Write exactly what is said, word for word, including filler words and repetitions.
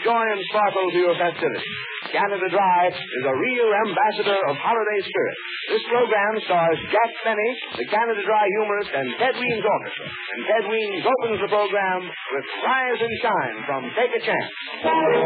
joy and sparkle to your festivities. Canada Dry is a real ambassador of holiday spirit. This program stars Jack Benny, the Canada Dry humorist, and Ted Weems Orchestra. And Ted Weems opens the program with Rise and Shine from Take a Chance.